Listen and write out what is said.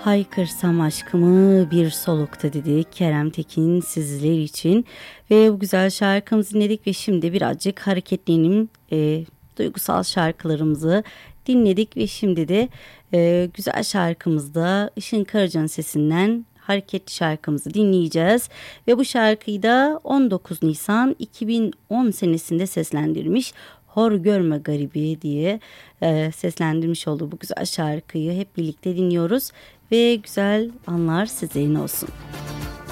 Haykırsam aşkımı bir solukta dedi Kerem Tekin sizler için. Ve bu güzel şarkımızı dinledik ve şimdi birazcık hareketlenelim. Duygusal şarkılarımızı dinledik ve şimdi de güzel şarkımızda Işın Karaca'nın sesinden hareketli şarkımızı dinleyeceğiz. Ve bu şarkıyı da 19 Nisan 2010 senesinde seslendirmiş. Hor görme garibi diye seslendirmiş olduğu bu güzel şarkıyı hep birlikte dinliyoruz ve güzel anlar sizlerin olsun.